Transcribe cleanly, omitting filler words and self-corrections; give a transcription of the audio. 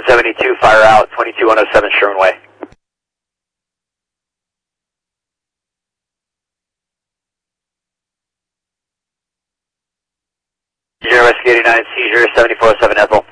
1072, fire out, 22107 Sherman Way. Union Rescue 89, seizure, 7407 Ethel.